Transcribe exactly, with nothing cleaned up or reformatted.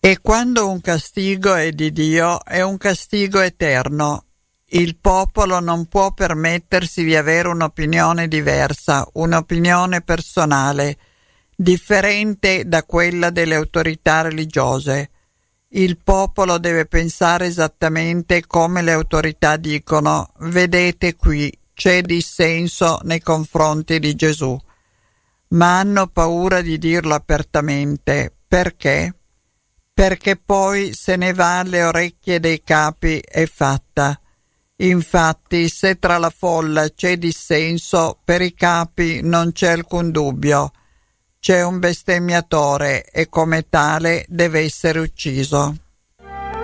E quando un castigo è di Dio, è un castigo eterno. Il popolo non può permettersi di avere un'opinione diversa, un'opinione personale, differente da quella delle autorità religiose. Il popolo deve pensare esattamente come le autorità dicono: vedete qui, c'è dissenso nei confronti di Gesù. Ma hanno paura di dirlo apertamente. Perché? Perché poi se ne va alle orecchie dei capi è fatta. Infatti, se tra la folla c'è dissenso, per i capi non c'è alcun dubbio. C'è un bestemmiatore e come tale deve essere ucciso.